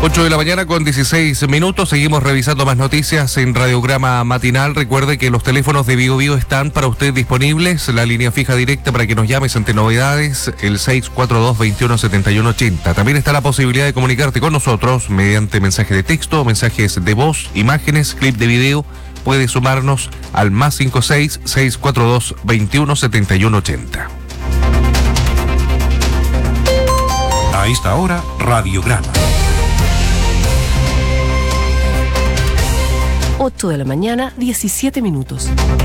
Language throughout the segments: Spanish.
8 de la mañana con 16 minutos. Seguimos revisando más noticias en Radiograma Matinal. Recuerde que los teléfonos de Bio Bio están para usted disponibles. La línea fija directa para que nos llames ante novedades, el 642-217180. También está la posibilidad de comunicarte con nosotros mediante mensaje de texto, mensajes de voz, imágenes, clip de video. Puedes sumarnos al más 56-642-217180. A esta hora, Radiograma. 8 de la mañana, 17 minutos.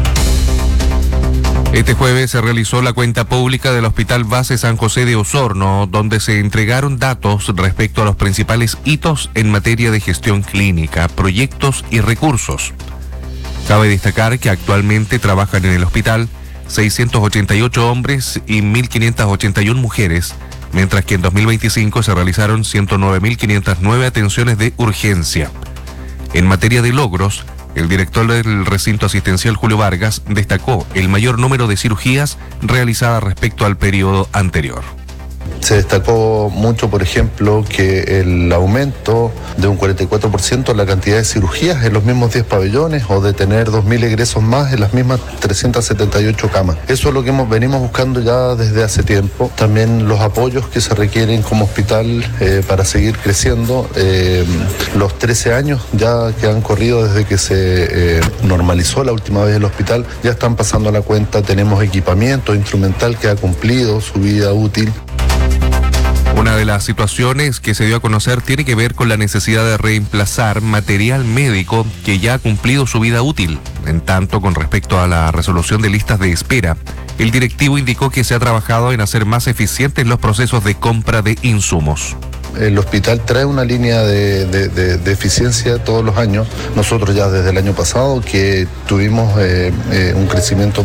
Este jueves se realizó la cuenta pública del Hospital Base San José de Osorno, donde se entregaron datos respecto a los principales hitos en materia de gestión clínica, proyectos y recursos. Cabe destacar que actualmente trabajan en el hospital 688 hombres y 1.581 mujeres, mientras que en 2025 se realizaron 109.509 atenciones de urgencia. En materia de logros, el director del recinto asistencial Julio Vargas destacó el mayor número de cirugías realizadas respecto al periodo anterior. Se destacó mucho, por ejemplo, que el aumento de un 44% en la cantidad de cirugías en los mismos 10 pabellones o de tener 2.000 egresos más en las mismas 378 camas. Eso es lo que venimos buscando ya desde hace tiempo. También los apoyos que se requieren como hospital para seguir creciendo. Los 13 años ya que han corrido desde que se normalizó la última vez el hospital, ya están pasando a la cuenta. Tenemos equipamiento instrumental que ha cumplido su vida útil. Una de las situaciones que se dio a conocer tiene que ver con la necesidad de reemplazar material médico que ya ha cumplido su vida útil. En tanto, con respecto a la resolución de listas de espera, el directivo indicó que se ha trabajado en hacer más eficientes los procesos de compra de insumos. El hospital trae una línea de eficiencia todos los años. Nosotros ya desde el año pasado que tuvimos un crecimiento